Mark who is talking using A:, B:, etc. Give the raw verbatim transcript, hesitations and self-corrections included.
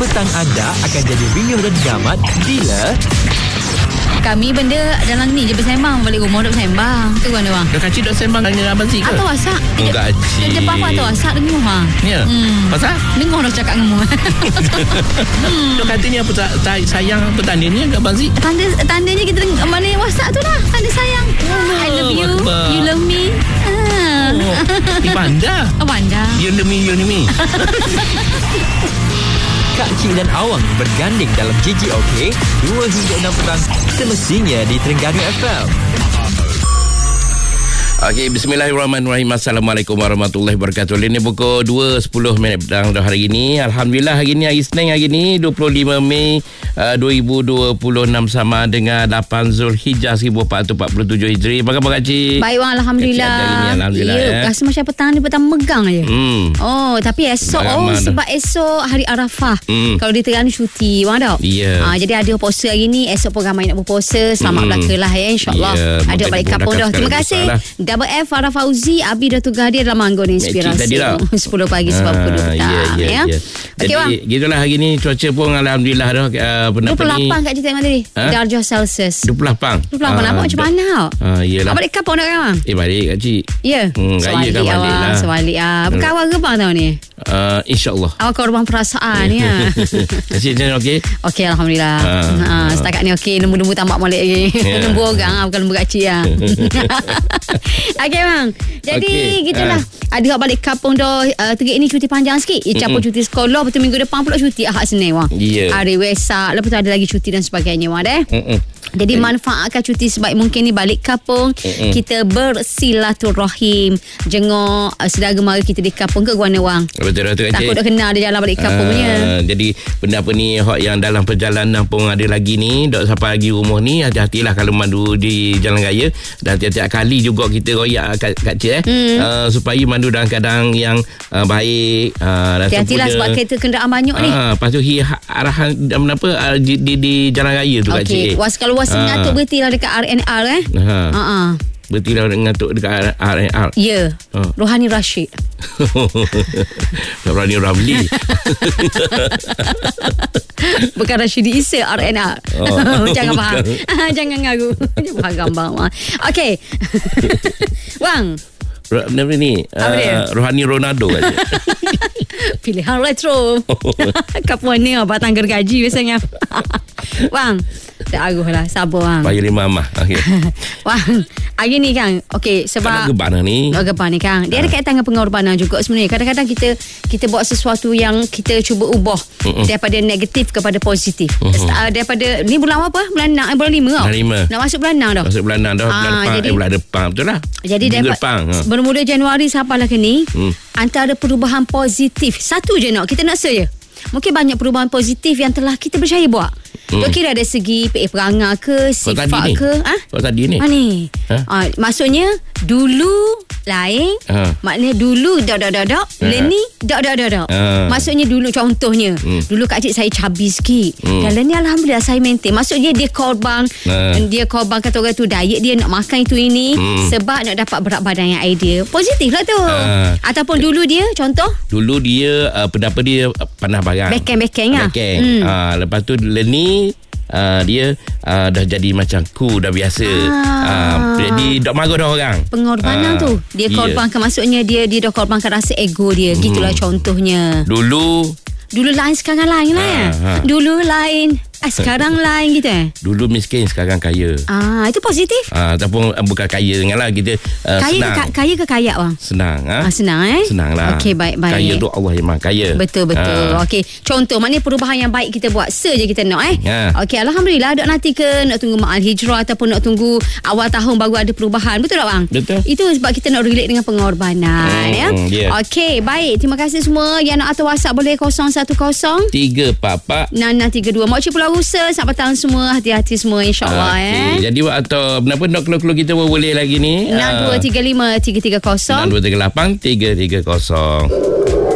A: petang anda akan jadi riuh dan gamat bila
B: kami benda dalam ni je bersembang. Balik rumah duk bersembang. Tu kan bang?
C: Dah kacik duk sembang dengan Abang Z ke?
B: Atau WhatsApp.
C: Oh kacik.
B: Dia depan aku atau WhatsApp dengar ha.
C: Ya.
B: Hmm.
C: Pasal?
B: Dengar dah cakap dengan mu.
C: hmm. Duk katanya apa tak, tak sayang petandanya ke Abang Z?
B: Tanda tandanya kita dengar mana WhatsApp tu lah. Tanda sayang. Oh, I love you. Akbar. You love me. Ah.
C: Oh, di Banda.
B: Oh, Banda.
C: You love me, you love me.
A: Kak Cik dan Awang berganding dalam G G OK dua hingga enam petang semestinya di Terengganu F M.
C: Okey, bismillahirrahmanirrahim. Assalamualaikum warahmatullahi wabarakatuh. Ini pukul dua sepuluh minit petang hari ini. Alhamdulillah hari ini hari Isnin hari ini dua puluh lima Mei uh, dua ribu dua puluh enam sama dengan lapan Zulhijjah seribu empat ratus empat puluh tujuh Hijri. Apa khabar Kak Cik?
B: Baik Wang, Alhamdulillah.
C: Kak Cik hari ini, Alhamdulillah
B: ya,
C: ya.
B: Rasa macam petang ni petang megang je.
C: Hmm.
B: Oh, tapi esok oh
C: Bagaimana?
B: Sebab esok hari Arafah.
C: Hmm.
B: Kalau di Terengganu cuti Wang tau.
C: Ya.
B: Ah, jadi ada puasa hari ni, esok pun ramai nak berpuasa. Selamat
C: Hmm.
B: belaka lah ya, insya-Allah.
C: Ya,
B: Ada balik kapung dah. Terima kasih. Double F Farah Fauzi, Abi dah tugas dia dalam Anggun Inspirasi sepuluh pagi sebab pukul dua petang.
C: Ya, ya,
B: ya.
C: ya.
B: Okey
C: Jadi
B: bang.
C: gitulah hari ni cuaca pun alhamdulillah dah uh,
B: dua puluh lapan
C: ni
B: kat cerita tadi.
C: Ha?
B: Darjah Celsius.
C: dua puluh lapan.
B: dua puluh lapan
C: Ah,
B: nampak macam
C: dah-
B: mana tau.
C: Ah, iyalah.
B: Abang balik kapung dah kan?
C: Eh balik Kak Cik.
B: Ya.
C: Hmm, raya
B: Sewalik
C: kan balik
B: awak,
C: lah.
B: Sewalik ah. Berkawan ke bang tahun ni?
C: Uh, InsyaAllah.
B: Awak korban perasaan ya.
C: Kak Cik macam mana okey?
B: Okey, alhamdulillah.
C: Ah,
B: Ha,
C: ah.
B: setakat ni okey, lembu-lembu tambah molek lagi.
C: Ya.
B: Lembu orang ah, bukan lembu kacik ah. Okey bang. Jadi
C: Okey,
B: gitulah.
C: ah.
B: Ada orang balik kampung dah uh, terik ni cuti panjang sikit. Ia campur cuti sekolah, betul minggu depan pula cuti Ahad Senin wang.
C: Ya.
B: Hari Wesak, lepas tu ada lagi cuti dan sebagainya wang deh.
C: Mm-mm.
B: Jadi manfaatkan cuti sebaik mungkin ni balik kampung.
C: Mm-mm.
B: Kita bersilaturahim, jenguk uh, saudara mara kita di kampung ke Guana wang.
C: Betul-betul Kak Cik.
B: Takut dah kenal dia jalan balik kampung punya.
C: Ah, jadi benda apa ni hak yang dalam perjalanan pun ada lagi ni dok sampai lagi rumah ni hati-hatilah kalau mandu di jalan raya dan tiap-tiap kali juga kita royak Kak, Kak Cik eh
B: Hmm.
C: uh, supaya mandu dalam keadaan yang uh, baik uh, dan
B: Hati-hatilah
C: sempurna.
B: sebab kereta kenderaan banyak ni.
C: Ah, lepas tu hi, arahan apa uh, di, di, di jalan raya tu Kak
B: Okey,
C: Cik.
B: was kalau was
C: Ah.
B: mengatuk berhentilah dekat R N R eh.
C: Ha.
B: Ha ah.
C: Bertilah mengatuk dekat R N R.
B: Ya.
C: Ah.
B: Rohani Rashid.
C: Rani Ramli.
B: Bukan Rashidi Isa R N R.
C: Oh,
B: Jangan faham.
C: bukan.
B: Jangan ngaku. Jangan faham gambar. Wang. Okey. Wang,
C: Ro- Apa ni?
B: Apa dia?
C: Uh, Rohani Ronaldo Kak Cik.
B: pilihan retro. Kapuan ni batang gergaji biasanya. Wang, tak aruh lah. Sabar Wang.
C: Paya lima amah. Okey.
B: Wang, hari ni kan, okey
C: Sebab
B: sebab
C: gebana ni.
B: Oh, geban ni kan. Dia ada kaitan dengan pengorbanan juga sebenarnya. Kadang-kadang kita kita buat sesuatu yang kita cuba ubah
C: Mm-mm.
B: daripada negatif kepada positif.
C: Mm-mm.
B: Uh, daripada ni bulan apa? Bulan enam, eh, bulan lima tau.
C: Bulan lima.
B: Nak masuk bulan enam dah.
C: Masuk bulan enam dah. Bulan
B: Ah,
C: depan.
B: jadi-
C: eh, bulan depan. Betul lah.
B: Jadi
C: Minggu
B: dapat
C: depan. Ha.
B: bermula Januari sampailah ke ni,
C: Hmm.
B: antara perubahan positif satu je nak kita nak share je. Mungkin banyak perubahan positif yang telah kita berjaya buat.
C: Hmm.
B: Hmm. Kira dari segi P A perangai ke,
C: Kau tadi
B: sifat
C: ni.
B: ke, ah?
C: Kau tadi ni.
B: Ha ni.
C: Ha?
B: Ah, maksudnya dulu lain,
C: Ha.
B: maknanya dulu dak dak dak dak,
C: Ha.
B: Leni dak dak dak dak.
C: Ha.
B: Maksudnya dulu contohnya,
C: Hmm.
B: dulu Kak Cik saya cabi sikit.
C: Hmm.
B: Dan Leni alhamdulillah saya maintain. Maksudnya dia korban,
C: Ha.
B: dia korban kata orang tu diet dia nak makan itu ini
C: Hmm.
B: sebab nak dapat berat badan yang ideal. Positif lah tu.
C: Ha.
B: Ataupun dulu dia contoh
C: Dulu dia uh, pendapat dia uh, panah barang.
B: Backhand-backhand lah.
C: Backhand.
B: Hmm.
C: Ah, lepas tu Leni uh, dia uh, dah jadi macam cool dah biasa.
B: Ah.
C: Ah, jadi dok marah dah orang.
B: pengorbanan
C: Ah,
B: tu. Dia
C: ya.
B: korbankan maksudnya dia dia dah korbankan rasa ego dia. Gitulah contohnya.
C: Dulu
B: Dulu lain sekarang lain lah ya.
C: Ha, ha.
B: Dulu lain, ah, sekarang lain gitu eh.
C: dulu miskin sekarang kaya.
B: Ah, itu positif.
C: Ah, ataupun uh, bukan kaya sangatlah kita uh,
B: Kaya
C: senang.
B: ke ka- kaya ke kaya bang?
C: Senang ha?
B: Ah, senang eh.
C: Senang lah.
B: Okey, baik baik.
C: Kaya tu Allah yang maha kaya.
B: Betul betul.
C: Ah.
B: Okey, contoh maknanya perubahan yang baik kita buat se je kita nak eh.
C: Ya.
B: Okey, alhamdulillah dok nanti ke nak tunggu ma'al hijrah ataupun nak tunggu awal tahun baru ada perubahan. Betul tak bang?
C: Betul.
B: Itu sebab kita nak relate dengan pengorbanan
C: Hmm,
B: ya.
C: yeah.
B: Okey, baik. Terima kasih semua yang nak atur WhatsApp boleh kosong satu kosong
C: Tiga papa.
B: Nana tiga dua. Mak Cik Pulau Rusa. Selamat petang semua. Hati-hati semua insyaAllah eh.
C: Jadi atau kenapa nak keluar-keluar kita pun boleh lagi ni.
B: enam dua tiga lima tiga tiga kosong.
C: enam dua tiga lapan tiga tiga kosong.